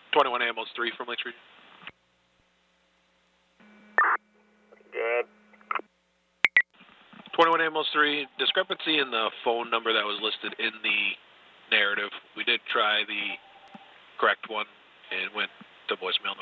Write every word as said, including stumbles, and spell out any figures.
twenty-one Ambulance three from Lake Street. Good. twenty-one Ambulance three, discrepancy in the phone number that was listed in the narrative. We did try the correct one and went to voicemail.